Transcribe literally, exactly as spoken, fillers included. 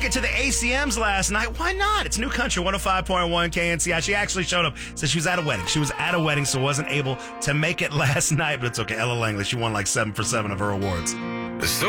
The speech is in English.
it to the A C Ms last night. Why not? It's New Country one oh five point one K N C I. She actually showed up. Said she was at a wedding. She was at a wedding, so wasn't able to make it last night. But it's okay. Ella Langley, she won like seven for seven of her awards. So